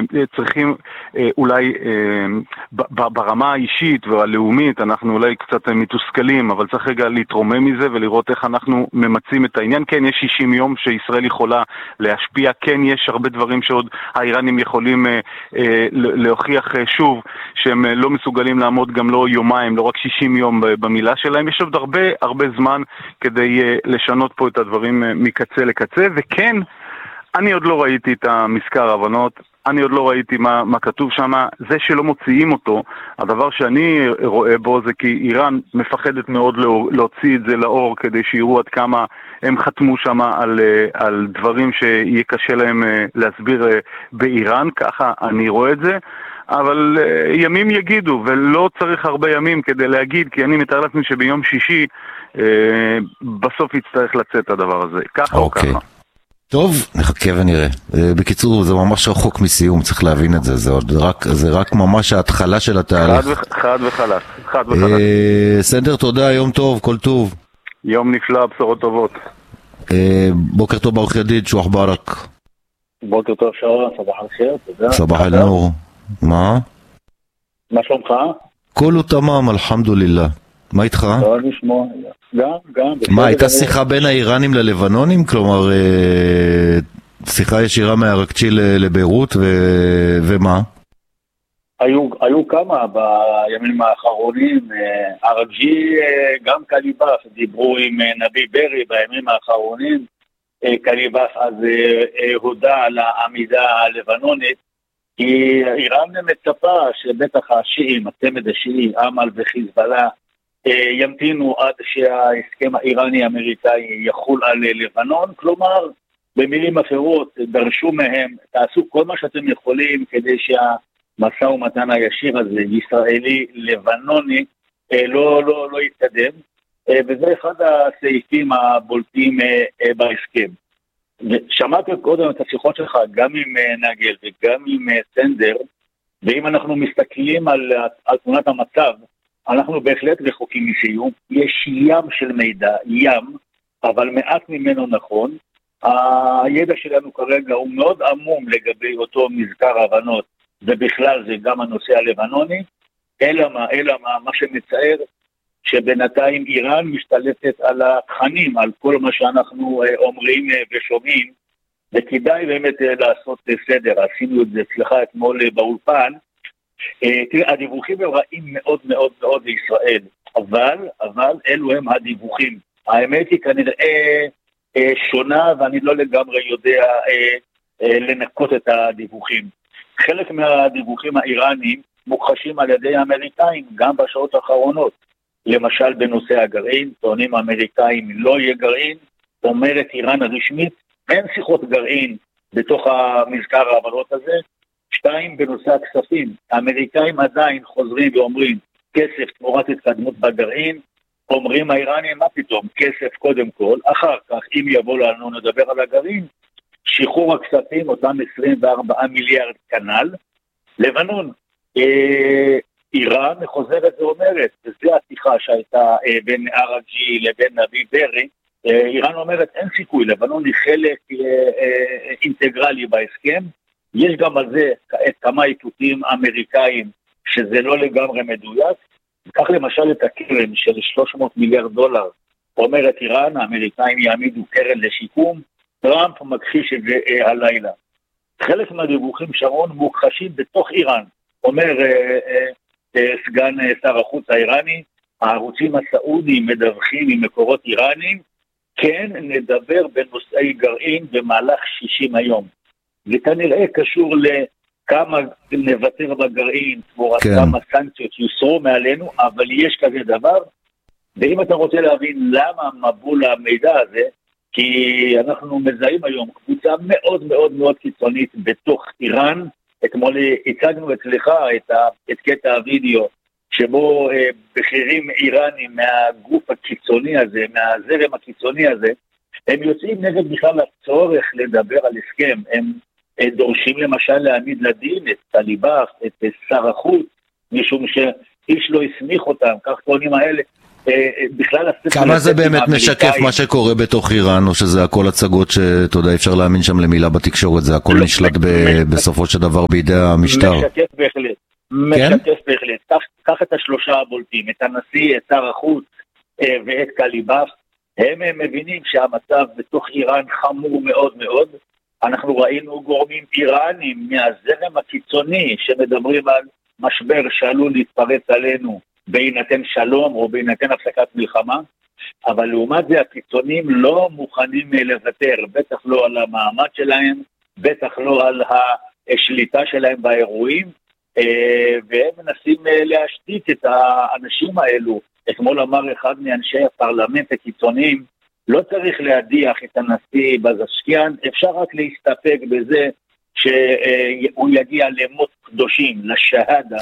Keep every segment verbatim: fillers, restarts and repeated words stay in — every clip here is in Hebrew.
צריכים אולי ברמה האישית והלאומית, אנחנו אולי קצת מתוסכלים, אבל צריך רגע להתרומם מזה ולראות איך אנחנו ממצים את העניין. כן, יש שישים יום שישראל יכולה להשפיע, כן, יש הרבה דברים שעוד האיראנים יכולים להוכיח שוב, שהם לא מסוגלים לעמוד גם לא יומיים, לא רק שישים יום במילה שלהם. יש עוד הרבה, הרבה זמן כדי לשנות פה את הדברים מקצה לקצה, וכן, אני עוד לא ראיתי את המזכר הבנות, אני עוד לא ראיתי מה, מה כתוב שם. זה שלא מוציאים אותו, הדבר שאני רואה בו זה כי איראן מפחדת מאוד להוציא את זה לאור, כדי שיראו עד כמה הם חתמו שם על, על דברים שיהיה קשה להם להסביר באיראן, ככה אני רואה את זה. אבל uh, ימים יגידו, ולא צריך הרבה ימים כדי להגיד, כי אני מתאר לעצמי שביום שישי uh, בסוף יצטרך לצאת הדבר הזה, ככה okay. או ככה. טוב, נחכה ונראה. Uh, בקיצור, זה ממש רחוק מסיום, צריך להבין את זה, זה, עוד רק, זה רק ממש ההתחלה של התהליך. חד, ו- חד וחלק, חד וחלק. Uh, סנדר, תודה, יום טוב, כל טוב. יום נפלא, בשורות טובות. Uh, בוקר טוב ברוך ידיד, שוח ברק. בוקר טוב שרה, סבח אל-חיר, תודה. סבח אל-נור. מה? מה שלומך? כולו תמם, אלחמדולillah. מה איתך? טוב לשמוע. גם, גם. מה, הייתה שיחה בין האיראנים ללבנונים? כלומר, שיחה ישירה מהרקצ'י לביירות, ומה? היו כמה בימים האחרונים. הרג'י, גם קליבאף, דיברו עם נבי ברי בימים האחרונים. קליבאף אז הודע על העמידה הלבנונית, כי איראן מצפה שבטח השיעים, הצמד השיעי, אמל וחיזבאללה, ימתינו עד שההסכם האיראני-אמריקאי יחול על לבנון. כלומר, במילים אחרות, דרשו מהם, תעשו כל מה שאתם יכולים כדי שהמשא ומתן הישיר הזה, ישראלי-לבנוני, לא, לא, לא יתקדם. וזה אחד הסעיפים הבולטים בהסכם. שמעתי קודם את השיחות שלך גם עם נגל וגם עם סנדר, ואם אנחנו מסתכלים על, על תמונת המצב, אנחנו בהחלט רחוקים מסיום. יש ים של מידע, ים, אבל מעט ממנו נכון. הידע שלנו כרגע הוא מאוד עמום לגבי אותו מזכר הבנות, ובכלל זה גם הנושא הלבנוני. אלא מה, אלא מה, מה שמצער, שבינתיים איראן משתלטת על התכנים, על כל מה שאנחנו אומרים ושומעים, וכדאי באמת לעשות סדר. עשינו את זה, סליחה, אתמול באולפן. תראה, הדיווחים הם רעים מאוד מאוד מאוד לישראל, אבל, אבל אלו הם הדיווחים. האמת היא כנראה שונה, ואני לא לגמרי יודע לנקות את הדיווחים. חלק מהדיווחים האיראנים מוכחשים על ידי האמריקאים, גם בשעות האחרונות. למשל בנושא הגרעין, טוענים האמריקאים לא יהיה גרעין, אומרת איראן הרשמית, אין שיחות גרעין בתוך המזכר ההבנות הזה. שתיים, בנושא הכספים, האמריקאים עדיין חוזרים ואומרים, כסף תמורת התקדמות בגרעין, אומרים האיראנים, מה פתאום, כסף קודם כל, אחר כך, אם יבוא לנו נדבר על הגרעין, שחרור הכספים, אותם עשרים וארבעה מיליארד כנל, לבנון, אה, איראן חוזרת ואומרת, וזו השיחה שהייתה אה, בין ארג'י לבין נבי ברי, אה, איראן אומרת, אין סיכוי, לבנון היא חלק אה, אה, אינטגרלי בהסכם, יש גם על זה כמה עיתותים אמריקאים שזה לא לגמרי מדויק. כך למשל את הקרן של שלוש מאות מיליארד דולר, אומרת איראן, האמריקאים יעמידו קרן לשיקום, טראמפ מכחיש את זה אה, הלילה. חלק מהדיווחים שרון מוכחשים בתוך איראן, אומר אה, אה, אה, סגן אה, שר החוץ האיראני, הערוצים הסעודיים מדווחים ממקורות איראנים, כן נדבר בנושאי גרעין במהלך שישים היום. זה כנראה קשור לכמה נוותר בגרעין, תמורת כן. כמה סנקציות יוסרו מעלינו, אבל יש כזה דבר, ואם אתה רוצה להבין למה מבול המידע הזה, כי אנחנו מזהים היום קבוצה מאוד מאוד מאוד קיצונית בתוך איראן. אתמול הצגנו אצלך את, ה, את קטע הוידאו, שבו אה, בכירים איראנים מהגוף הקיצוני הזה, מהזרם הקיצוני הזה, הם יוצאים נגד בכלל הצורך לדבר על הסכם. הם אה, דורשים למשל להעמיד לדין את טליבאף, את אה, שר החוץ, משום שאיש לא הסמיך אותם, כך טוענים האלה. בכלל... כמה זה באמת משקף מה שקורה בתוך איראן, או שזה הכל הצגות שאתה יודע, אפשר להאמין שם למילה בתקשורת, זה הכל נשלט בסופו של דבר בידי המשטר? משקף בהחלט, משקף בהחלט. קח את השלושה הבולטים, את הנשיא, את שר החוץ ואת קליבאף, הם מבינים שהמצב בתוך איראן חמור מאוד מאוד. אנחנו ראינו גורמים איראנים מהזרם הקיצוני שמדברים על משבר שעלול להתפרץ עלינו בהינתן שלום או בהינתן הפסקת מלחמה, אבל לעומת זה הקיצונים לא מוכנים לוותר, בטח לא על המעמד שלהם, בטח לא על השליטה שלהם באירועים, והם מנסים להשתיק את האנשים האלו. אתמול אמר אחד מאנשי הפרלמנט הקיצוניים, לא צריך להדיח את הנשיא בזשקיאן, אפשר רק להסתפק בזה שהוא יגיע למות קדושים, לשהדה.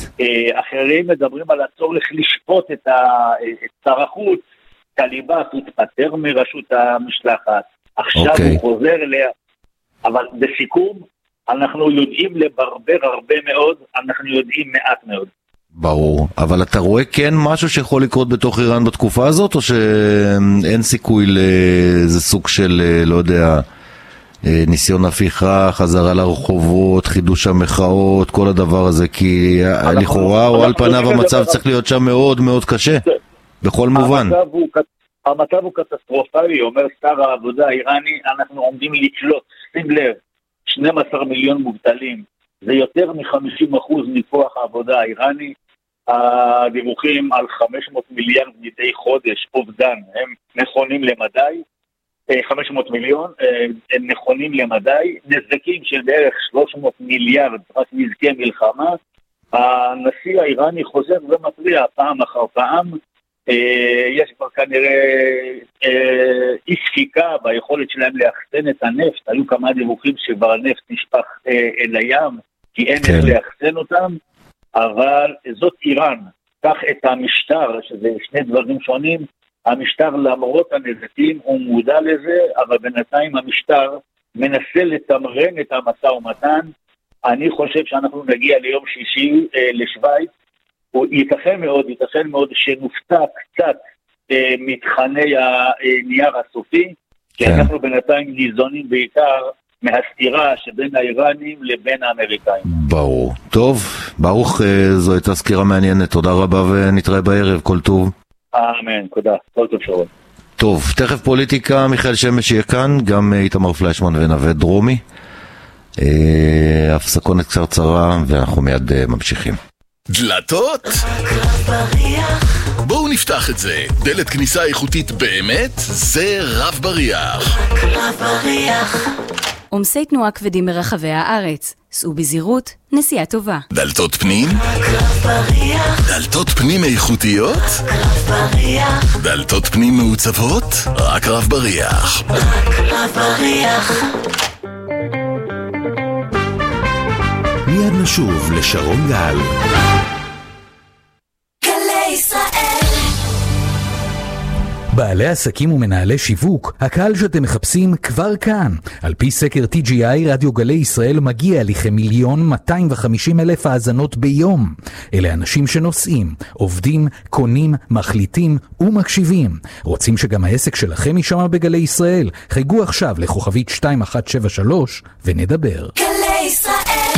אחרים מדברים על הצורך לשפוט את שר החוץ, קליבאף התפטר מראשות המשלחת, עכשיו הוא חוזר אליה, אבל בסיכום, אנחנו יודעים לברבר הרבה מאוד, אנחנו יודעים מעט מאוד. ברור, אבל אתה רואה כן משהו שיכול לקרות בתוך איראן בתקופה הזאת, או שאין סיכוי לאיזה סוג של, לא יודע, ניסיון הפיכה, חזרה לרחובות, חידוש המחאות, כל הדבר הזה, כי לכאורה או על פניו המצב צריך להיות שם מאוד מאוד קשה, בכל מובן. המצב הוא קטסטרופלי, אומר שר העבודה האיראני, אנחנו עומדים לקלוט, שים לב, שנים עשר מיליון מובטלים, זה יותר מ-חמישים אחוז מכוח העבודה האיראני, הדיווחים על חמש מאות מיליארד מדי חודש אובדן, הם נכונים למדי, חמש מאות מיליון, הם נכונים למדי, נזקים של בערך שלוש מאות מיליארד, רק נזקי מלחמה, הנשיא האיראני חוזר ומטריע פעם אחר פעם, יש כבר כנראה אי ספיקה ביכולת שלהם לאחסן את הנפט, היו כמה דיווחים שבר הנפט נשפך אל הים, כי אין איך לאחסן אותם, אבל זאת איראן, קח את המשטר, שזה שני דברים שונים, המשטר למרות הנזקים הוא מודע לזה, אבל בינתיים המשטר מנסה לתמרן את המשא ומתן, אני חושב שאנחנו נגיע ליום שישי לשוויץ, הוא ייתכן מאוד, ייתכן מאוד שנופתע קצת אה, מתחני הנייר הסופי, כי כן. אנחנו בינתיים ניזונים בעיקר מהסתירה שבין האיראנים לבין האמריקאים. ברור. טוב, ברוך, זו הייתה סקירה מעניינת, תודה רבה ונתראה בערב, כל טוב. אמן, תודה, כל טוב שרון. טוב, תכף פוליטיקה, מיכאל שמש יהיה כאן, גם איתמר פליישמן ונווה דרומי. אה, הפסקונת קצרצרה ואנחנו מיד אה, ממשיכים. דלתות? בואו נפתח את זה. דלת כניסה איכותית באמת? זה רב בריח. רב בריח. עומסי תנועה כבדים ברחבי הארץ. סעו בזהירות, נסיעה טובה. דלתות פנים? רב בריח. דלתות פנים איכותיות? רב בריח. דלתות פנים מעוצבות? רק רב בריח. רק רב בריח. מיד נשוב לשרון גל. גלי ישראל. בעלי עסקים ומנהלי שיווק, הקהל שאתם מחפשים כבר כאן. על פי סקר טי ג'י איי, רדיו גלי ישראל מגיע לכמיליון מאתיים וחמישים אלף האזנות ביום. אלה אנשים שנוסעים, עובדים, קונים, מחליטים ומקשיבים. רוצים שגם העסק שלכם יישמע בגלי ישראל? חייגו עכשיו לכוכבית שתיים אחת שבע שלוש ונדבר. גלי ישראל.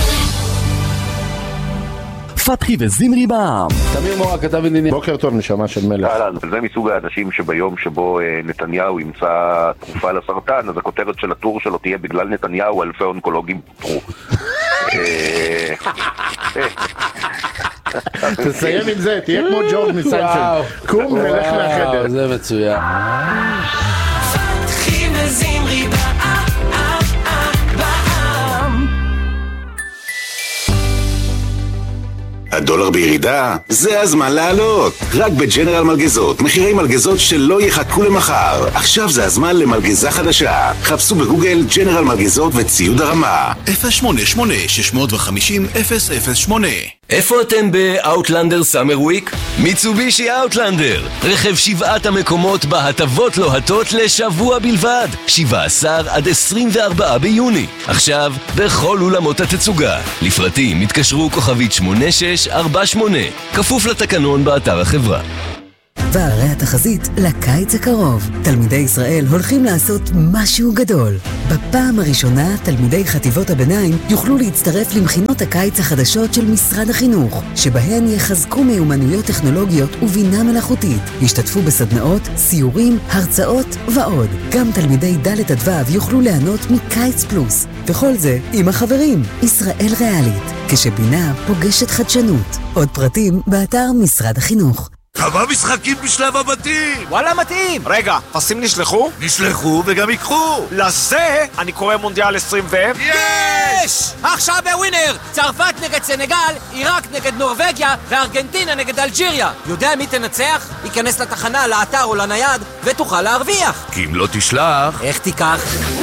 פתחי וזמרי בעם. תמיר מורה, כתב עניינים. בוקר טוב, נשמה של מלך. זה מסוג האנשים שביום שבו נתניהו ימצא תרופה לסרטן, אז הכותרת של הטור שלו תהיה בגלל נתניהו אלפי אונקולוגים פוטרו. תסיים עם זה, תהיה כמו ג'ורג' מסיינפלד. קום ולך מהחדר. זה מצוין. פתחי וזמרי בעם. הדולר בירידה? זה הזמן לעלות. רק בג'נרל מלגזות, מחירי מלגזות שלא יחכו למחר. עכשיו זה הזמן למלגזה חדשה. חפשו בגוגל ג'נרל מלגזות וציוד הרמה. אפס שמונה שמונה שש חמש אפס אפס אפס שמונה. איפה אתם באוטלנדר סאמר וויק? מיצובישי אוטלנדר, רכב שבעת המקומות בהטבות לוהטות לשבוע בלבד, שבעה עשר עד עשרים וארבעה ביוני. עכשיו בכל אולמות התצוגה. לפרטים התקשרו כוכבית שמונה שש ארבע שמונה, כפוף לתקנון באתר החברה. והרי התחזית לקיץ הקרוב. תלמידי ישראל הולכים לעשות משהו גדול. בפעם הראשונה, תלמידי חטיבות הביניים יוכלו להצטרף למכינות הקיץ החדשות של משרד החינוך, שבהן יחזקו מיומנויות טכנולוגיות ובינה מלאכותית. ישתתפו בסדנאות, סיורים, הרצאות ועוד. גם תלמידי ד' עד ו' יוכלו ליהנות מקיץ פלוס. וכל זה עם החברים. ישראל ריאלית, כשבינה פוגשת חדשנות. עוד פרטים באתר משרד החינוך. כמה משחקים בשלב הבתים! וואלה מתאים! רגע, פסים נשלחו? נשלחו וגם יקחו! לזה אני קורא מונדיאל עשרים ו... יש! עכשיו בווינר! צרפת נגד סנגל, עיראק נגד נורווגיה וארגנטינה נגד אלג'יריה. יודע מי תנצח? ייכנס לתחנה, לאתר או לנייד ותוכל להרוויח. כי אם לא תשלח... איך תיקח?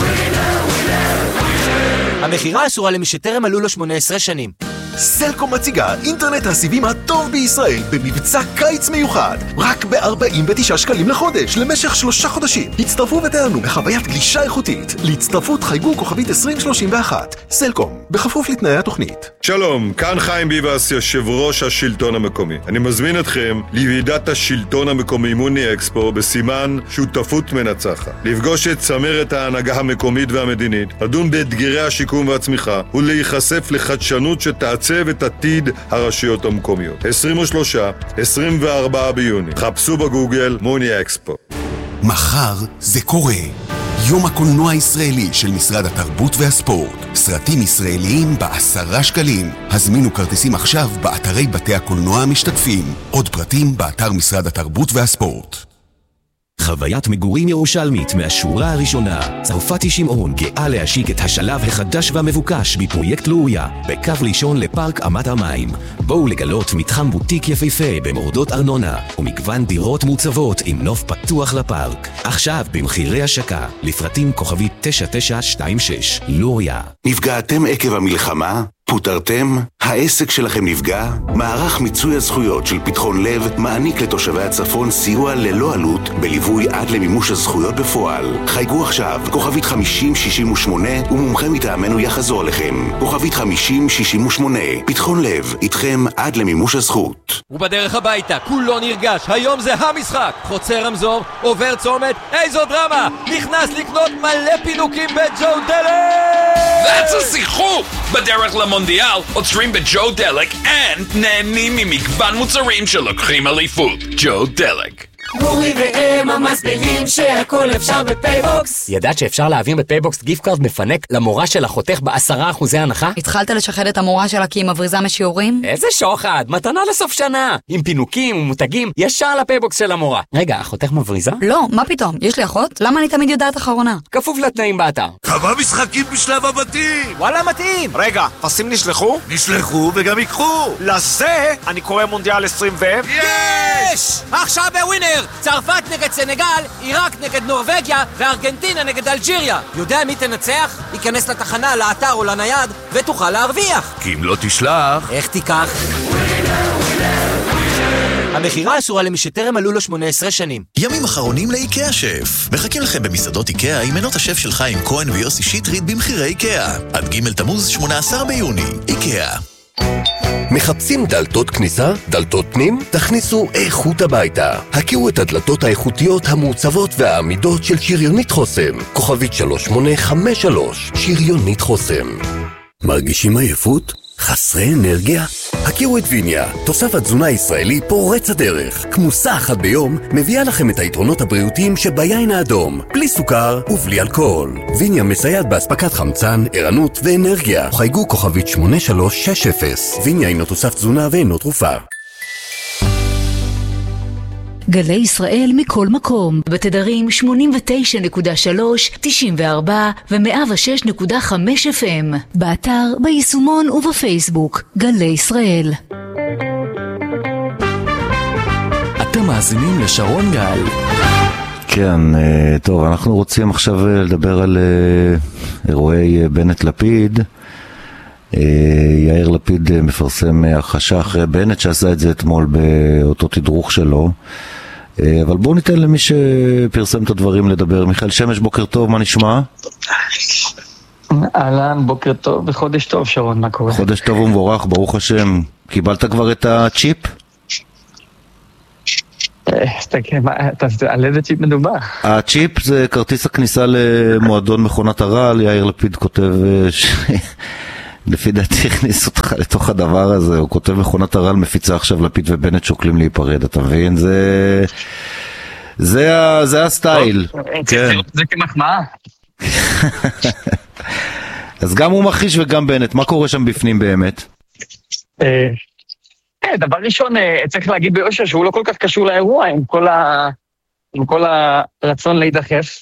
המחירה אסורה למי שטרם מלאו לו שמונה עשרה שנים. סלקום מציגה אינטרנט הסיבים הטוב בישראל במבצע קיץ מיוחד, רק ב-ארבעים ותשעה שקלים לחודש למשך שלושה חודשים. הצטרפו ותענו בחוויית גלישה איכותית. להצטרפות חייגו כוכבית עשרים שלושים ואחת. סלקום, בכפוף לתנאי התוכנית. שלום, כאן חיים ביבס, יושב ראש השלטון המקומי. אני מזמין אתכם לוועידת השלטון המקומי מוני אקספו בסימן שותפות מנצחת. לפגוש את צמרת ההנהגה המקומית והמדינית, לדון באתגרי השיקום והצמיחה ולהיחשף לחדשנות שתעצב את עתיד הרשויות המקומיות. עשרים ושלושה עד עשרים וארבעה ביוני. חפשו בגוגל מוני אקספו. מחר זה קורה. יום הקולנוע הישראלי של משרד התרבות והספורט. סרטים ישראליים בעשרה שקלים. הזמינו כרטיסים עכשיו באתרי בתי הקולנוע המשתתפים. עוד פרטים באתר משרד התרבות והספורט. חוויית מגורים ירושלמית מהשורה הראשונה. צרפתי שמעון גאה להשיק את השלב החדש והמבוקש בפרויקט לוריה, בקו ראשון לפארק אמת המים. בואו לגלות מתחם בוטיק יפהפה במורדות ארנונה, ומגוון דירות מוצבות עם נוף פתוח לפארק. עכשיו במחירי השקה, לפרטים כוכבית תשע תשע שתיים שש. לוריה. נפגעתם עקב המלחמה? פוטרתם? העסק שלכם נפגע? מערך מיצוי הזכויות של פתחון לב מעניק לתושבי הצפון סיוע ללא עלות בליווי עד למימוש הזכויות בפועל. חייגו עכשיו, כוכבית חמישים שישים ושמונה, ומומחה מטעמנו יחזור לכם. כוכבית חמישים שישים ושמונה. פתחון לב, איתכם עד למימוש הזכות. ובדרך הביתה, כולו נרגש, היום זה המשחק. חוצה רמזור, עובר צומת, איזו דרמה! נכנס לקנות מלא פינוקים בג'ו דלק! That's a שיחוק! בדרך למונדיאל עוצרים בג'ו דלק and נהנים ממגוון מוצרים שלוקחים אליפות. ג'ו דלק. אורי ואמה מסבירים שהכל אפשר בפייבוקס. ידעת שאפשר להעביר בפייבוקס גיפט קארד מפנק למורה של החותך בעשרה אחוזי הנחה? התחלת לשחד את המורה שלה כי היא מבריזה משיעורים? איזה שוחד, מתנה לסוף שנה. עם פינוקים ומותגים ישר לפייבוקס של המורה. רגע, החותך מבריזה? לא, מה פתאום? יש לי אחות? למה אני תמיד יודעת אחרונה? כפוף לתנאים באתר. כמה משחקים בשלב הבתים! וואלה מתאים! רגע, פסים נשלחו? נשלחו וגם יקחו! לזה אני קורא מונדיאל עשרים ו... יש! עכשיו בווינר! צרפת נגד סנגל, עיראק נגד נורווגיה וארגנטינה נגד אלג'יריה. יודע מי תנצח? ייכנס לתחנה, לאתר או לנייד ותוכל להרוויח. כי אם לא תשלח... איך תיקח? המחירה אסורה למי שטרם מלאו לו שמונה עשרה שנים. ימים אחרונים לאיקאה שף. מחכים לכם במסעדות איקאה עם מנות השף של חיים כהן ויוסי שטרית במחירי איקאה. עד ג' תמוז שמונה עשר ביוני. איקאה. מחפשים דלתות כניסה? דלתות פנים? תכניסו איכות הביתה. הכירו את הדלתות האיכותיות המעוצבות והעמידות של שריונית חוסם. כוכבית שלוש שמונה חמש שלוש. שריונית חוסם. מרגישים עייפות? חסרי אנרגיה? הכירו את ויניה, תוסף התזונה הישראלי פורץ הדרך. כמוסה אחת ביום מביאה לכם את היתרונות הבריאותיים שביין האדום, בלי סוכר ובלי אלכוהול. ויניה מסייעת באספקת חמצן, ערנות ואנרגיה. חייגו כוכבית שמונה שלוש שש אפס. ויניה אינו תוסף תזונה ואינו תרופה. גלי ישראל מכל מקום, בתדרים שמונים ותשע נקודה שלוש, תשעים וארבע ו-מאה ושש נקודה חמש אף אם, באתר, ביישומון ובפייסבוק, גלי ישראל. אתם מאזינים לשרון גל. כן, טוב, אנחנו רוצים עכשיו לדבר על אירועי בנט לפיד. יאיר לפיד מפרסם הכחשה אחרי בנט שעשה את זה אתמול באותו תדרוך שלו, אבל בואו ניתן למי שפרסם את הדברים לדבר. מיכאל שמש, בוקר טוב, מה נשמע? אהלן, בוקר טוב וחודש טוב שרון, מה קורה? חודש טוב ומבורך, ברוך השם. קיבלת כבר את הצ'יפ? על איזה צ'יפ מדובר? הצ'יפ זה כרטיס הכניסה למועדון מכונת הרעל. יאיר לפיד כותב לפי דעתי הכניס אותך לתוך הדבר הזה, הוא כותב מכונת הרעל מפיצה עכשיו לפיד ובנט שוקלים להיפרד, אתה מבין? זה זה הסטייל. זה כמחמאה. אז גם הוא מכחיש וגם בנט, מה קורה שם בפנים באמת? דבר ראשון, צריך להגיד ביושר שהוא לא כל כך קשור לאירוע, עם כל, ה... עם כל הרצון להידחף.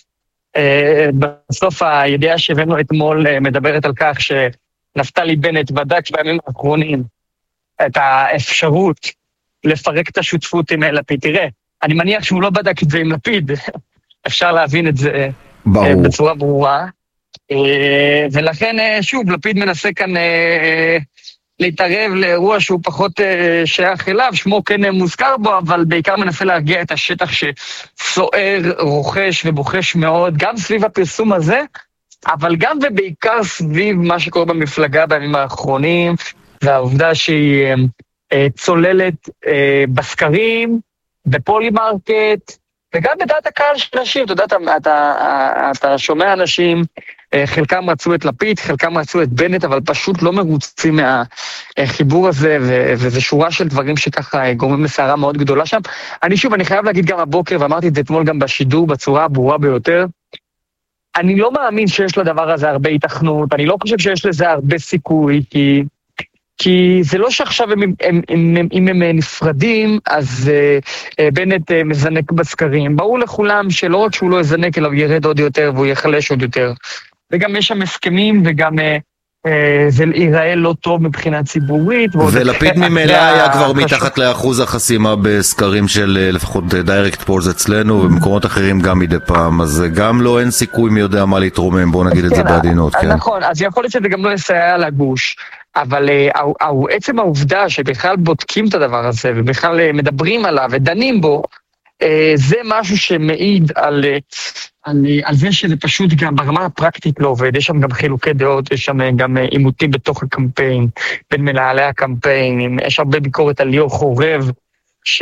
בסוף הידיעה שהבאנו אתמול מדברת על כך שנפתלי בנט בדק בימים האחרונים את האפשרות לפרק את השותפות עם לפיד. תראה, אני מניח שהוא לא בדק את זה עם לפיד, אפשר להבין את זה ברור. בצורה ברורה. ולכן, שוב, לפיד מנסה כאן להתערב לאירוע שהוא פחות שייך אליו, שמו כן מוזכר בו, אבל בעיקר מנסה להרגיע את השטח שסוער, רוכש ובוחש מאוד, גם סביב הפרסום הזה, אבל גם ובעיקר סביב מה שקורה במפלגה בימים האחרונים, והעובדה שהיא צוללת בסקרים, בפולימרקט, וגם בדעת הקהל של אנשים. אתה יודע, אתה, אתה, אתה שומע אנשים, חלקם רצו את לפיד, חלקם רצו את בנט, אבל פשוט לא מרוצים מהחיבור הזה, וזו שורה של דברים שככה גורמים לסערה מאוד גדולה שם. אני שוב, אני חייב להגיד גם הבוקר, ואמרתי את זה אתמול גם בשידור, בצורה הברורה ביותר, אני לא מאמין שיש לדבר הזה הרבה התכנות, אני לא חושב שיש לזה הרבה סיכוי, כי... כי זה לא שעכשיו אם הם, הם, הם, הם, הם נפרדים, אז uh, בנט uh, מזנק בסקרים. ברור לכולם שלא רק שהוא לא יזנק, אלא הוא ירד עוד יותר והוא יחלש עוד יותר. וגם יש שם הסכמים, וגם uh, uh, זה ייראה לא טוב מבחינה ציבורית. ולפיד ממילא היה כבר מתחת לאחוז החסימה בסקרים של לפחות דיירקט פולס אצלנו, ובמקומות אחרים גם מדי פעם, אז גם לא אין סיכוי מי יודע מה להתרומם, בואו נגיד את זה בעדינות. כן. נכון, אז יכול להיות שזה גם לא יסייע לגוש. אבל uh, עצם העובדה שבכלל בודקים את הדבר הזה, ובכלל uh, מדברים עליו ודנים בו, uh, זה משהו שמעיד על, uh, על, uh, על זה שזה פשוט גם ברמה הפרקטית לא עובד. יש שם גם חילוקי דעות, יש שם uh, גם עימותים בתוך הקמפיין, בין מנהלי הקמפיין, יש הרבה ביקורת על ליאור חורב, ש,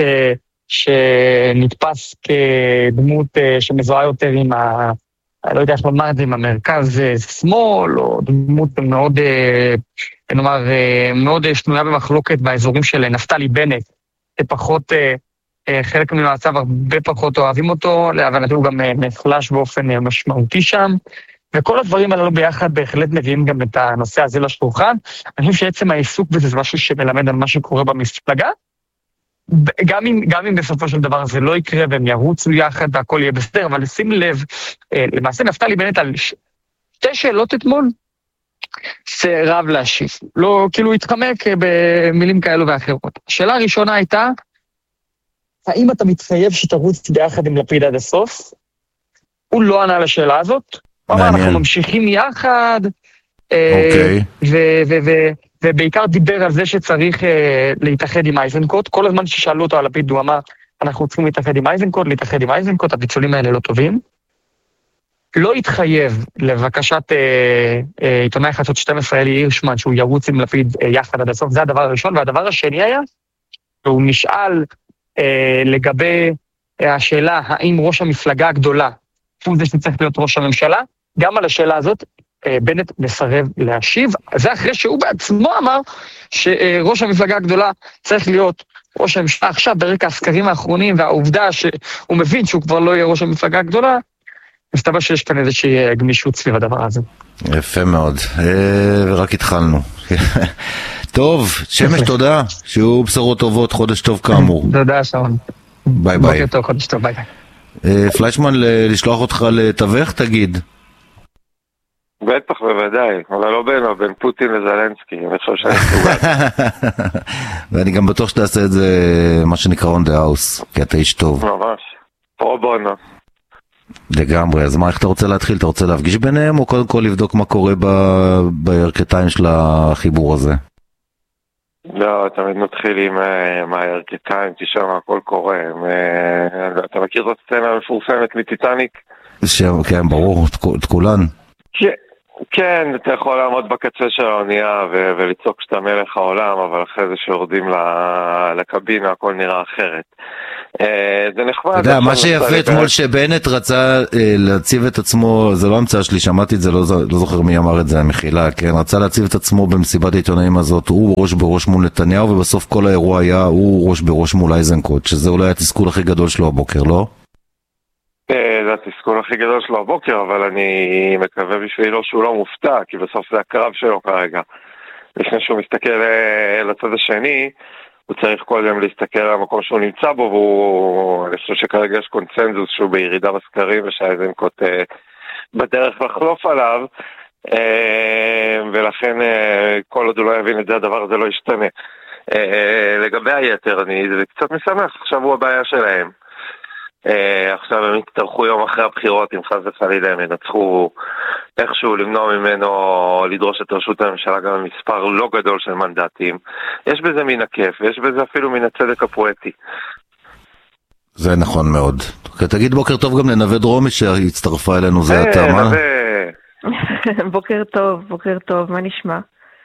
שנתפס כדמות uh, שמזוהה יותר עם ה... אני לא יודע איך לומר את זה, עם המרכז שמאל, או דמות מאוד, נאמר, מאוד שנויה במחלוקת באזורים של נפתלי בנט, שפחות, חלק מהמצב הרבה פחות אוהבים אותו, להבנתי הוא גם נחלש באופן משמעותי שם, וכל הדברים הללו ביחד בהחלט מביאים גם את הנושא הזה לשולחן. אני חושב שעצם העיסוק בזה זה משהו שמלמד על מה שקורה במפלגה, גם אם, גם אם בסופו של דבר זה לא יקרה והם ירוצו יחד והכל יהיה בסדר, אבל שים לב, למעשה נפתלי בנט על שתי שאלות אתמול, סירב להשיב. לא, כאילו התחמק במילים כאלו ואחרות. השאלה הראשונה הייתה, האם אתה מתחייב שתרוץ ביחד עם לפיד עד הסוף? הוא לא ענה לשאלה הזאת. הוא אמר, אנחנו ממשיכים יחד, אוקיי. ו... ו... ו... ובעיקר דיבר על זה שצריך אה, להתאחד עם אייזנקוט. כל הזמן ששאלו אותו על לפיד, הוא אמר, אנחנו צריכים להתאחד עם אייזנקוט, להתאחד עם אייזנקוט, הפיצולים האלה לא טובים. לא התחייב לבקשת אה, אה, עיתונאי חדשות שתים עשרה אלי הירשמן, שהוא ירוץ עם לפיד אה, יחד עד הסוף, זה הדבר הראשון. והדבר השני היה, הוא נשאל אה, לגבי אה, השאלה, האם ראש המפלגה הגדולה, הוא זה שצריך להיות ראש הממשלה, גם על השאלה הזאת, בנט מסרב להשיב. זה אחרי שהוא בעצמו אמר שראש המפלגה הגדולה צריך להיות ראש הממשלה. עכשיו ברקע הסקרים האחרונים והעובדה שהוא מבין שהוא כבר לא יהיה ראש המפלגה הגדולה, מסתבר שיש כאן איזושהי גמישות סביב הדבר הזה. יפה מאוד, ורק התחלנו. טוב, שמש תודה, שיהיו בשורות טובות, חודש טוב כאמור. תודה שרון. ביי ביי. בוקר טוב, חודש טוב, ביי ביי. פליישמן, לשלוח אותך לתווך, תגיד. בטח, בוודאי, אבל לא בינו, בין פוטין לזלנסקי, אני חושב שאני סוגע. ואני גם בטוח שתעשה את זה, מה שנקרא on the house, כי אתה איש טוב. ממש, פרו בונו. לגמרי, אז מה, איך אתה רוצה להתחיל? אתה רוצה להפגיש ביניהם, או קודם כל לבדוק מה קורה בירכתיים של החיבור הזה? לא, תמיד מתחיל עם הירכתיים, תשאר מה הכל קורה. אתה מכיר את הסצנה המפורסמת מטיטניק? כן, ברור, את כולן. כן, אתה יכול לעמוד בקצה של האונייה ו- ולצעוק שאתה מלך העולם, אבל אחרי זה שיורדים לקבינה הכל נראה אחרת. זה נחמד. אתה יודע, מה שיפה אתמול שבנט רצה להציב את עצמו, זה לא המצאה שלי, שמעתי את זה, לא זוכר מי אמר את זה, המחילה, כן, רצה להציב את עצמו במסיבת העיתונאים הזאת, הוא ראש בראש מול נתניהו, ובסוף כל האירוע היה, הוא ראש בראש מול איזנקוט, שזה אולי התסכול הכי גדול שלו הבוקר, לא? זה התסכול הכי גדול שלו הבוקר, אבל אני מקווה בשבילו שהוא לא מופתע, כי בסוף זה הקרב שלו כרגע. לפני שהוא מסתכל לצד השני, הוא צריך קודם להסתכל על המקום שהוא נמצא בו, ואני חושב שכרגע יש קונצנזוס שהוא בירידה בסקרים, ושאיזנקוט אה, בדרך לחלוף עליו, אה, ולכן אה, כל עוד הוא לא יבין את זה, הדבר הזה לא ישתנה. אה, לגבי היתר, אני, זה קצת משמח, עכשיו הוא הבעיה שלהם. Uh, עכשיו הם יצטרכו יום אחרי הבחירות, אם חס וחלילה הם ינצחו איכשהו למנוע ממנו לדרוש את רשות הממשלה גם במספר לא גדול של מנדטים. יש בזה מן הכיף, ויש בזה אפילו מן הצדק הפואטי. זה נכון מאוד. תגיד בוקר טוב גם לנווה דרומי שהצטרפה אלינו, זה אתה, מה? בוקר טוב, בוקר טוב, מה נשמע?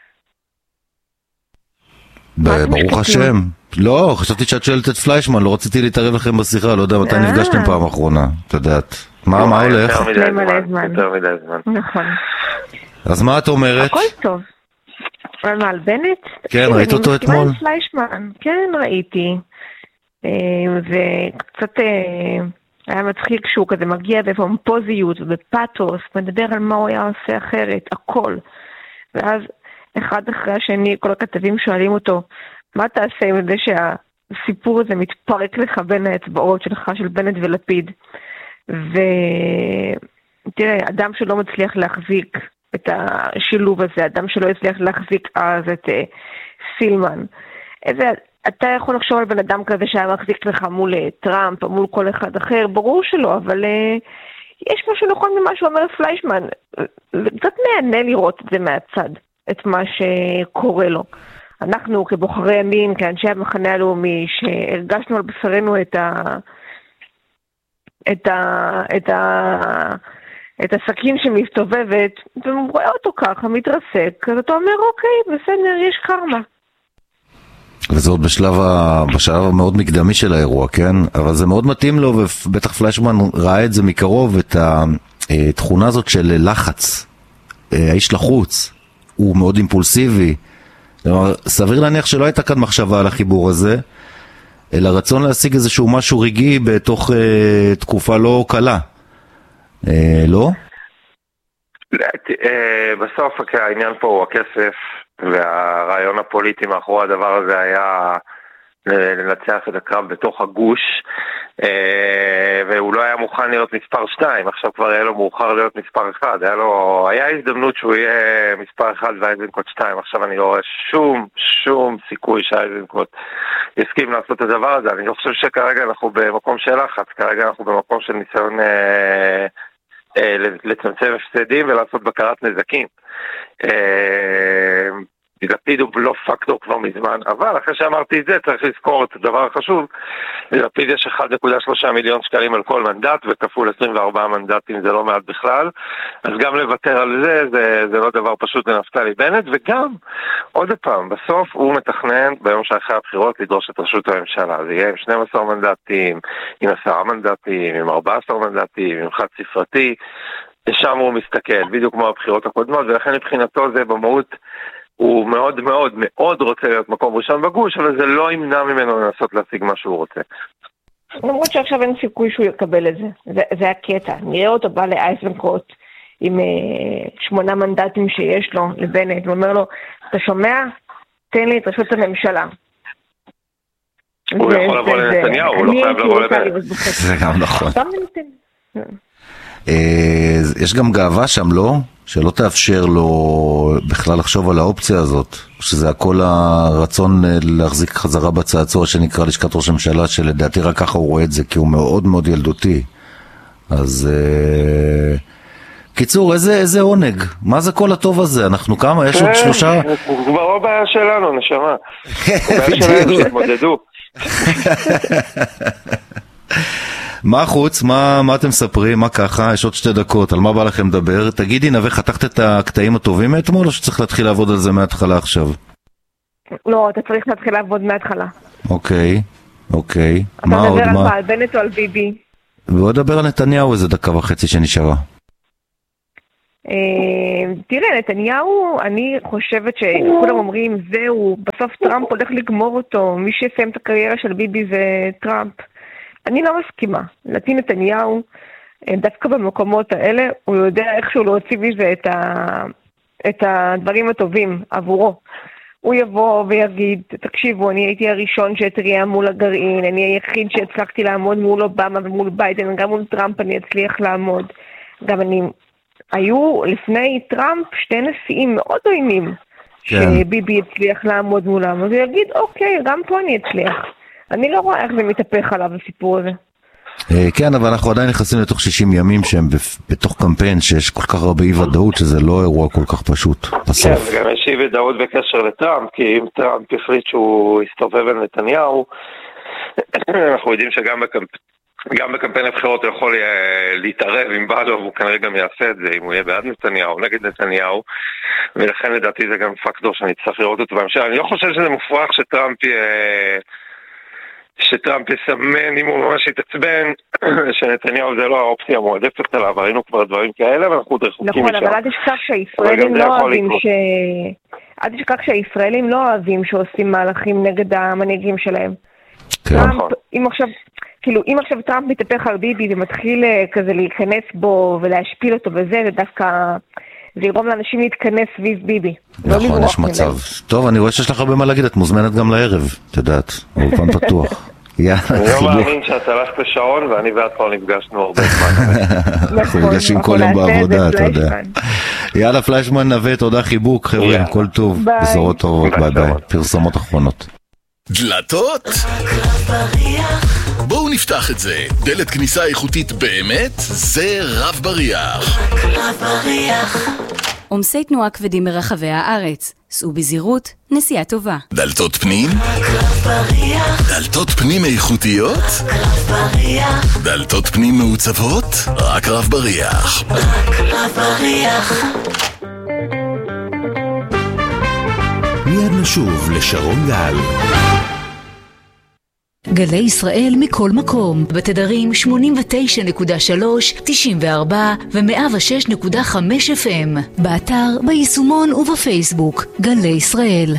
ברוך השם. לא, חשבתי שאת שואלת את פליישמן, לא רציתי להתערב לכם בשיחה, לא יודע מתי נפגשתם פעם האחרונה, אתה יודעת. מה, מה הולך? יותר מדי זמן. נכון. אז מה את אומרת? הכל טוב. על מה, על בנט? כן, ראית אותו אתמול? אני מסכימה עם פליישמן, כן, ראיתי. וקצת היה מצחיק שהוא כזה מגיע בפומפוזיות ובפאטוס, מדבר על מה הוא היה עושה אחרת, הכל. ואז אחד אחרי השני, כל הכתבים שואלים אותו, מה תעשה עם זה שהסיפור הזה מתפרק לך בין האצבעות שלך, של בנט ולפיד? ותראה, אדם שלא מצליח להחזיק את השילוב הזה, אדם שלא הצליח להחזיק אז את uh, סילמן, איזה, אתה יכול לחשוב על בן אדם כזה שהיה מחזיק לך מול uh, טראמפ או מול כל אחד אחר, ברור שלא, אבל uh, יש משהו נכון ממה שאומר פליישמן, זה קצת מענה לראות את זה מהצד, את מה שקורה לו. אנחנו כבוחרי ימין, כאנשי המחנה הלאומי, שהרגשנו על בשרנו את ה... את ה... את ה... את הסכין שמסתובבת, ורואה אותו ככה, מתרסק, אז אתה אומר, אוקיי, בסדר, יש קרמה. וזה עוד בשלב, ה... בשלב המאוד מקדמי של האירוע, כן? אבל זה מאוד מתאים לו, ובטח פליישמן ראה את זה מקרוב, את התכונה הזאת של לחץ. האיש לחוץ, הוא מאוד אימפולסיבי, סביר להניח שלא הייתה כאן מחשבה על החיבור הזה, אלא רצון להשיג איזשהו משהו רגעי בתוך אה, תקופה לא קלה. אה, לא? אה, בסוף העניין פה הוא הכסף, והרעיון הפוליטי מאחורי הדבר הזה היה לנצח את הקרב בתוך הגוש, והוא לא היה מוכן להיות מספר שתיים, עכשיו כבר היה לו מאוחר להיות מספר אחד, היה לו, היה הזדמנות שהוא יהיה מספר אחד ואיזנקוט שתיים, עכשיו אני לא רואה שום, שום סיכוי שאיזנקוט יסכים לעשות את הדבר הזה, אני לא חושב שכרגע אנחנו במקום של לחץ, כרגע אנחנו במקום של ניסיון אה, אה, לצמצם הפסדים ולעשות בקרת נזקים. אה, לפיד הוא לא פקטור כבר מזמן, אבל אחרי שאמרתי את זה צריך לזכור את הדבר החשוב, לפיד יש אחד נקודה שלושה מיליון שקלים על כל מנדט, וכפול עשרים וארבעה מנדטים זה לא מעט בכלל, אז גם לוותר על זה, זה, זה לא דבר פשוט לנפתלי בנט, וגם, עוד פעם, בסוף הוא מתכנן ביום שאחרי הבחירות לדרוש את רשות הממשלה, זה יהיה עם שנים עשר מנדטים, עם עשרה מנדטים, עם ארבעה עשר מנדטים, עם חד ספרתי, ושם הוא מסתכל, בדיוק כמו הבחירות הקודמות, ולכן מבחינתו זה במהות, הוא מאוד מאוד מאוד רוצה להיות מקום ראשון בגוש, אבל זה לא ימנע ממנו לנסות להשיג מה שהוא רוצה. למרות שעכשיו אין סיכוי שהוא יקבל את זה. זה, זה הקטע. נראה אותו בא לאייזנקוט עם אה, שמונה מנדטים שיש לו לבנט, ואומר לו, אתה שומע? תן לי את רשות הממשלה. הוא יכול לבוא לנתניהו, הוא לא חייב לבוא לבנט. זה גם נכון. יש גם גאווה שם, לא? שלא תאפשר לו בכלל לחשוב על האופציה הזאת, שזה הכל הרצון להחזיק חזרה בצעצוע שנקרא לשכת ראש הממשלה, שלדעתי רק ככה הוא רואה את זה, כי הוא מאוד מאוד ילדותי. אז קיצור, איזה, איזה עונג, מה זה כל הטוב הזה? אנחנו כמה? יש עוד שלושה? הוא כבר לא בעיה שלנו, נשמה. הוא בעיה שלנו, שהתמודדו. מה חוץ? מה, מה אתם מספרים? מה ככה? יש עוד שתי דקות, על מה בא לכם לדבר? תגידי, נווה, חתכת את הקטעים הטובים מאתמול, או שצריך להתחיל לעבוד על זה מההתחלה עכשיו? לא, אתה צריך להתחיל לעבוד מההתחלה. אוקיי, אוקיי. אתה מדבר על מה? על בנט או על ביבי? בוא נדבר על נתניהו איזה דקה וחצי שנשארה. תראה, נתניהו, אני חושבת שכולם אומרים, זהו, בסוף טראמפ הולך לגמור אותו, מי שיסיים את הקריירה של ביבי זה טראמפ. אני לא מסכימה. לדעתי נתניהו, דווקא במקומות האלה, הוא יודע איכשהו להוציא מזה את, ה... את הדברים הטובים עבורו. הוא יבוא ויגיד, תקשיבו, אני הייתי הראשון שהתריע מול הגרעין, אני היחיד שהצלחתי לעמוד מול אובמה ומול ביידן, גם מול טראמפ אני אצליח לעמוד. גם אני... היו לפני טראמפ שתי נשיאים מאוד עוינים, כן. שביבי הצליח לעמוד מולם, אז הוא יגיד, אוקיי, גם פה אני אצליח. אני לא רואה איך זה מתהפך עליו הסיפור הזה. כן, אבל אנחנו עדיין נכנסים לתוך שישים ימים שהם בתוך קמפיין שיש כל כך הרבה אי ודאות שזה לא אירוע כל כך פשוט בסוף. כן, גם יש אי ודאות בקשר לטראמפ, כי אם טראמפ החליט שהוא יסתובב על נתניהו, אנחנו יודעים שגם בקמפיין גם בקמפיין הבחירות הוא יכול להתערב אם בא לו, והוא כנראה גם יעשה את זה, אם הוא יהיה בעד נתניהו, נגד נתניהו, ולכן לדעתי זה גם פקטור שאני צריך לראות אותו בהמשך. אני לא חושב שזה מופרך שטראמפ שטראמפ יסמן, אם הוא ממש יתעצבן, שנתניהו זה לא האופציה המועדפת עליו, ראינו כבר דברים כאלה, ואנחנו עוד רחוקים משם. נכון, אבל עד תשכח שהישראלים לא אוהבים ש... עד תשכח שהישראלים לא אוהבים שעושים מהלכים נגד המנהיגים שלהם. טראמפ, אם עכשיו... כאילו, אם עכשיו טראמפ מתהפך על ביבי ומתחיל כזה להיכנס בו ולהשפיל אותו וזה, זה דווקא, זה יגרום לאנשים להתכנס סביב ביבי. נכון, יש מצב. טוב, אני רואה שיש לך הרבה מה להגיד, את מוזמנת גם לערב, את יודעת, אולפן פתוח. אני לא מאמין שאת הלכת לשעון, ואני ואת כבר נפגשנו הרבה זמן. אנחנו נפגשים כל יום בעבודה, אתה יודע. יאללה, פליישמן, נווה, תודה, חיבוק, חבר'ה, כל טוב, בשורות טובות, ביי ביי, פרסומות אחרונות. דלתות? בואו נפתח את זה. דלת כניסה איכותית באמת? זה רב בריח. רב בריח. עומסי תנועה כבדים מרחבי הארץ. סעו בזהירות, נסיעה טובה. דלתות פנים? רב בריח. דלתות פנים איכותיות? רב בריח. דלתות פנים מעוצבות? רק רב בריח. רק רב בריח. מיד נשוב לשרון גל. גלי ישראל מכל מקום, בתדרים שמונים ותשע נקודה שלוש, תשעים וארבע ו-מאה ושש נקודה חמש אף אם, באתר, ביישומון ובפייסבוק, גלי ישראל.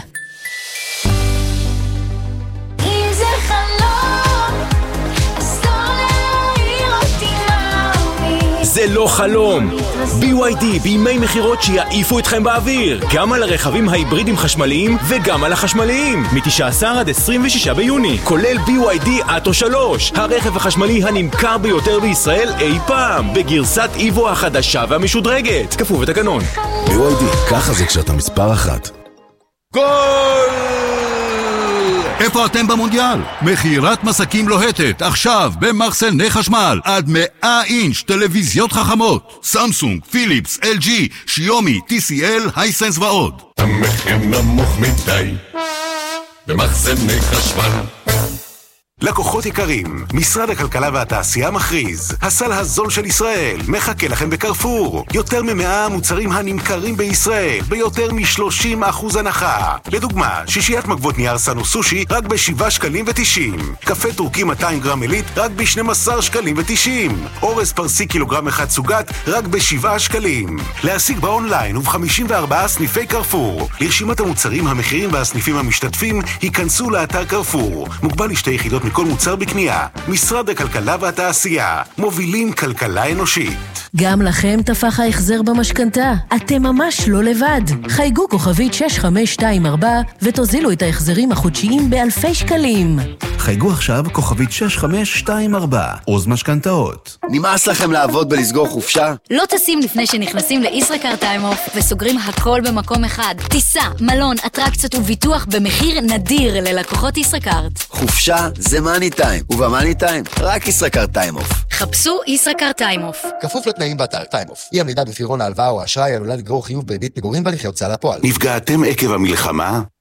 זה לא חלום. בי וואי די בימי מחירות שיעיפו אתכם באוויר, גם על הרכבים ההיברידים חשמליים וגם על החשמליים, מ-תשעה עשר עד עשרים ושישה ביוני, כולל בי וואי די אטו שלוש, הרכב החשמלי הנמכר ביותר בישראל אי פעם, בגרסת איבו החדשה והמשודרגת, כפוף לתקנון. בי וואי די, ככה זה כשאתה מספר אחת. גול! איפה אתם במונדיאל? מכירת מסקים לוהטת, עכשיו במחסני חשמל, עד מאה אינץ' טלוויזיות חכמות, סמסונג, פיליפס, אל ג'י, שיומי, טי סי אל, הייסנס ועוד. המחיר נמוך מדי במחסני חשמל. לקוחות יקרים, משרד הכלכלה והתעשייה מכריז, הסל הזול של ישראל מחכה לכם בקרפור. יותר ממאה מוצרים הנמכרים בישראל ביותר מ-שלושים אחוז הנחה. לדוגמה, שישיית מגבות נייר סנו סושי רק ב-שבעה שקלים ותשעים, קפה טורקי מאתיים גרם עילית רק ב-שנים עשר שקלים ותשעים, אורז פרסי קילוגרם אחד סוגת רק ב-שבעה שקלים. להשיג באונליין וב-חמישים וארבעה סניפי קרפור. לרשימת המוצרים, המחירים והסניפים המשתתפים היכנסו לאתר קרפור. מוגבל לשתי יחידות מכל מוצר בקנייה. משרד הכלכלה והתעשייה, מובילים כלכלה אנושית. גם לכם תפח ההחזר במשכנתה. אתם ממש לא לבד. חייגו כוכבית שש חמש שתיים ארבע ותוזילו את ההחזרים החודשיים באלפי שקלים. חייגו עכשיו כוכבית שש חמש שתיים ארבע, עוז משכנתאות. נמאס לכם לעבוד ולסגור חופשה? לא טסים לפני שנכנסים לישראכרט טיים-אוף וסוגרים הכל במקום אחד. טיסה, מלון, אטרקציות וביטוח במחיר נדיר ללקוחות ישראכרט. חופשה זה מאני טיים, ובמאני טיים רק ישראכרט טיים-אוף. חפשו ישראכרט טיים-אוף. כפוף לתנאים באתר טיים-אוף. אי עמידה בפירעון ההלוואה או האשראי עלולה לגרור חיוב בריבית פיגורים בהליכי הוצאה לפועל. נפגעתם עקב המלחמה?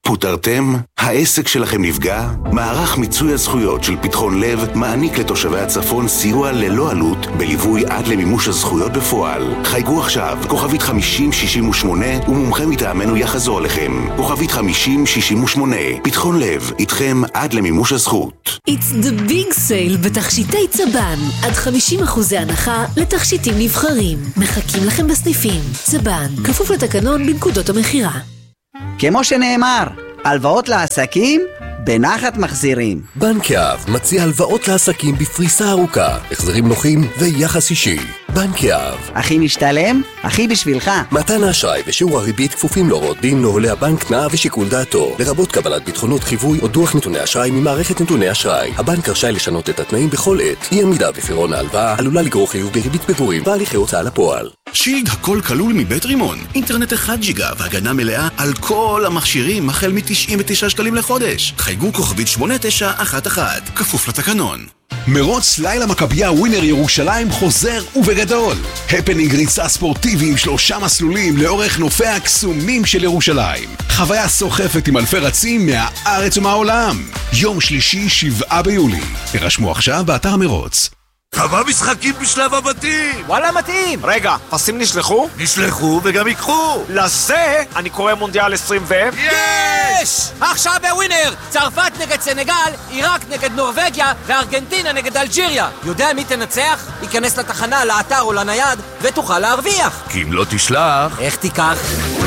פוטרתם? העסק שלכם נפגע? מערך מיצוי הזכויות של פתחון לב מעניק לתושבי הצפון סיוע ללא עלות בליווי עד למימוש הזכויות בפועל. חייגו עכשיו, כוכבית חמישים שישים ושמונה ומומחה מטעמנו יחזור לכם. כוכבית חמישים שישים ושמונה. פתחון לב, איתכם עד למימוש הזכות. It's the big sale בתכשיטי צבן. עד חמישים אחוזי הנחה לתכשיטים נבחרים. מחכים לכם בסניפים. צבן, כפוף לתקנון בנקודות המחירה. כמו שנאמר, הלוואות לעסקים בנחת מחזירים. בנק יהב מציע הלוואות לעסקים בפריסה ארוכה, החזרים נוחים ויחס אישי. בנק יהב. הכי משתלם, הכי בשבילך. מתן האשראי ושיעור הריבית כפופים להוראות דין, נוהלי הבנק, תנאיו ושיקול דעתו, לרבות קבלת ביטחונות חיווי או דוח נתוני אשראי ממערכת נתוני אשראי. הבנק רשאי לשנות את התנאים בכל עת. אי עמידה בפירעון ההלוואה עלולה לגרור חיוב בריבית פיגורים והליכי הוצאה לפועל. שילד הכל כלול מבית רימון. אינטרנט אחד ג'יגה והגנה מלאה על כל המכשירים החל מ-תשעים ותשעה שקלים לחודש. חייגו כוכבית שמונה תשע אחת אחת, כפוף לתקנון. מרוץ לילה מכבייה ווינר ירושלים חוזר ובגדול. הפנינג ריצה ספורטיבי עם שלושה מסלולים לאורך נופי הקסומים של ירושלים. חוויה סוחפת עם אלפי רצים מהארץ ומהעולם. יום שלישי שבעה ביולי. הרשמו עכשיו באתר מרוץ. כמה משחקים בשלב הבתים! וואלה מתאים! רגע, פסים נשלחו? נשלחו וגם יקחו! לזה אני קורא מונדיאל עשרים ו... יש! עכשיו בווינר! צרפת נגד סנגל, עיראק נגד נורווגיה וארגנטינה נגד אלג'יריה. יודע מי תנצח? ייכנס לתחנה, לאתר או לנייד ותוכל להרוויח. כי אם לא תשלח... איך תיקח?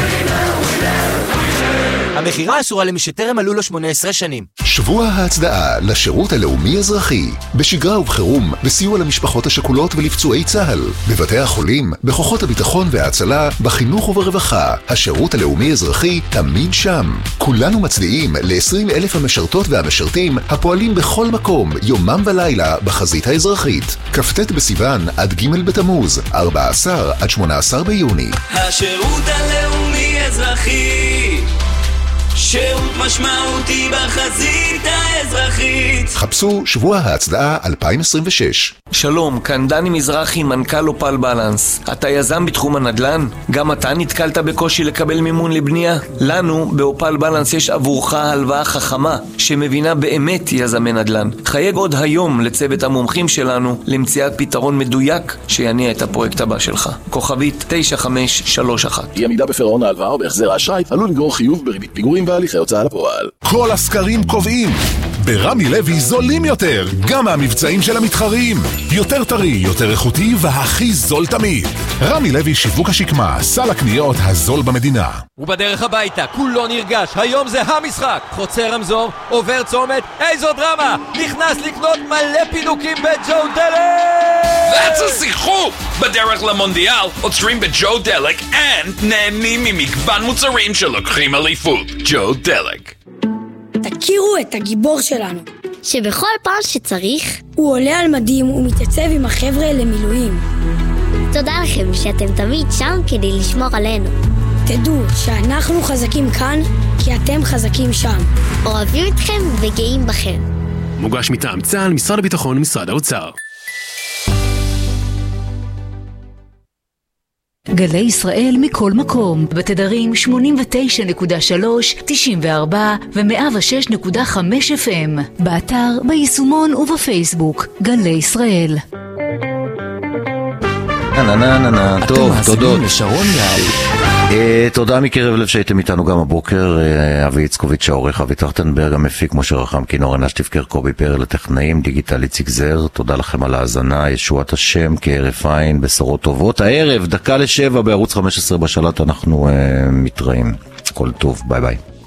המחירה אסורה למי שטרם מלאו לו שמונה עשרה שנים. שבוע ההצדעה לשירות הלאומי אזרחי, בשגרה ובחירום, בסיוע למשפחות השכולות ולפצועי צה"ל, בבתי החולים, בכוחות הביטחון וההצלה, בחינוך וברווחה. השירות הלאומי אזרחי תמיד שם. כולנו מצדיעים ל-עשרים אלף המשרתות והמשרתים הפועלים בכל מקום, יומם ולילה, בחזית האזרחית. כ"ט בסיוון עד ג' בתמוז, ארבעה עשר עד שמונה עשר ביוני. השירות הלאומי אזרחי, שירות משמעותי בחזית האזרחית. חפשו שבוע ההצדעה אלפיים עשרים ושש. שלום, כאן דני מזרחי, מנכ"ל אופל בלנס. אתה יזם בתחום הנדל"ן? גם אתה נתקלת בקושי לקבל מימון לבנייה? לנו באופל בלנס יש עבורך הלוואה חכמה שמבינה באמת יזמי נדל"ן. חייג עוד היום לצוות המומחים שלנו למציאת פתרון מדויק שיניע את הפרויקט הבא שלך. כוכבית תשע חמש שלוש אחת. אי עמידה בפירעון ההלוואה או בהחזר האשראי עלול לגרור חיוב בריבית פיגורים והליכי הוצאה לפועל. כל הסקרים קובעים ברמי לוי זולים יותר, גם מהמבצעים של המתחרים. יותר טרי, יותר איכותי והכי זול תמיד. רמי לוי שיווק השקמה, סל הקניות הזול במדינה. ובדרך הביתה, כולו נרגש, היום זה המשחק. חוצה רמזור, עובר צומת, איזו דרמה! נכנס לקנות מלא פינוקים בג'ו דלק! That's a שיחוק! בדרך למונדיאל, עוצרים בג'ו דלק and נהנים ממגוון מוצרים שלוקחים אליפות. ג'ו דלק. תכירו את הגיבור שלנו, שבכל פעם שצריך הוא עולה על מדים ומתייצב עם החבר'ה למילואים. תודה לכם שאתם תמיד שם כדי לשמור עלינו. תדעו שאנחנו חזקים כאן כי אתם חזקים שם. אוהבים אתכם וגאים בכם. מוגש מטעם צה"ל, משרד הביטחון ומשרד האוצר. גלי ישראל מכל מקום, בתדרים שמונים ותשע נקודה שלוש, תשעים וארבע ו-מאה ושש נקודה חמש אף אם, באתר, ביישומון ובפייסבוק, גלי ישראל. נה נה נה נה, טוב, תודות. תודה מקרב לב שהייתם איתנו גם הבוקר. אבי יצקוביץ' העורך, אבי טרכטנברג המפיק, משה רחם כינור, ענת שטיפקר, קובי פרל הטכנאים, דיגיטל איציק זר. תודה לכם על ההאזנה, ישועת השם כערף עין, בשורות טובות. הערב דקה לשבע בערוץ חמש עשרה בשלט אנחנו מתראים. כל טוב, ביי ביי.